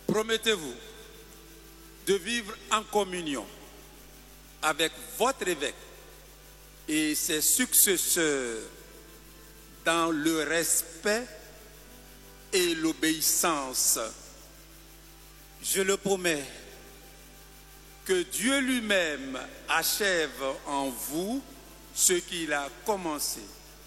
Promettez-vous de vivre en communion avec votre évêque et ses successeurs dans le respect et l'obéissance. Je le promets. Que Dieu lui-même achève en vous ce qu'il a commencé.